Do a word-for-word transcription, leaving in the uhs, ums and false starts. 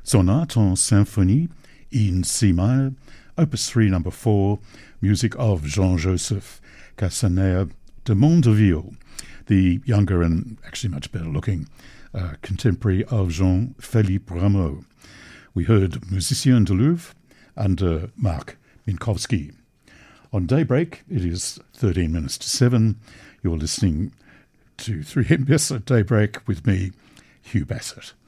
Sonate en Symphonie in C-minor, Opus three, number four, music of Jean-Joseph Castaner de Mondeville, the younger and actually much better-looking uh, contemporary of Jean-Philippe Rameau. We heard Musicien de Louvre under Mark Minkowski. On Daybreak, it is thirteen minutes to seven. You're listening to three M S at Daybreak with me, Hugh Bassett.